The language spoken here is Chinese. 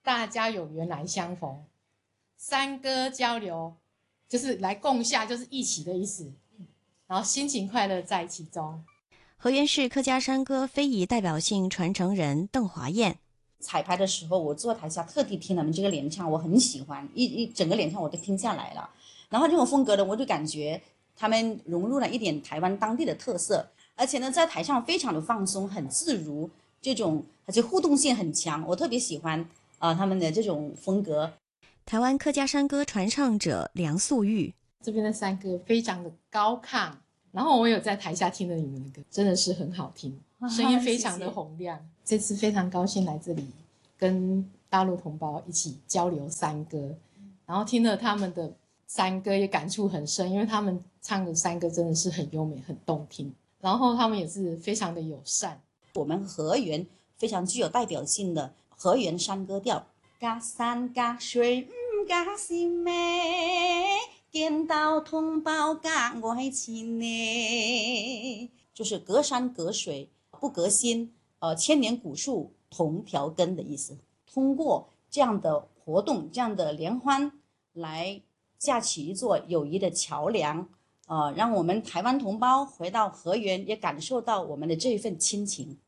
大家有缘来相逢，山歌交流就是来共下，就是一起的意思。然后心情快乐在其中。 河源市客家山歌非遗代表性传承人邓华燕。 彩排的时候，我坐台下特地听他们这个联唱，我很喜欢，一整个联唱我都听下来了。然后这种风格呢，我就感觉他们融入了一点台湾当地的特色，而且呢，在台上非常的放松，很自如，这种而且互动性很强，我特别喜欢他们的这种风格。 台湾客家山歌传唱者梁素玉， 这边的山歌非常的高亢，然后我有在台下听了你们的歌，真的是很好听，声音非常的洪亮。这次非常高兴来这里跟大陆同胞一起交流山歌，然后听了他们的山歌也感触很深，因为他们唱的山歌真的是很优美很动听，然后他们也是非常的友善。 我们河源非常具有代表性的河源山歌调，隔山隔水不隔心咩，见到同胞隔爱情呢，就是隔山隔水不隔心，千年古树同条根的意思。通过这样的活动，这样的联欢来架起一座友谊的桥梁，让我们台湾同胞回到河源也感受到我们的这一份亲情。